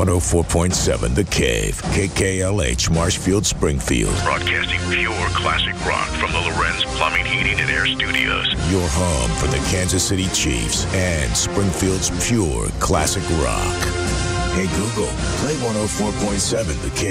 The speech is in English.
104.7 The Cave, KKLH, Marshfield, Springfield. Broadcasting pure classic rock from the Lorenz Plumbing, Heating, and Air Studios. Your home for the Kansas City Chiefs and Springfield's pure classic rock. Hey Google, play 104.7 The Cave.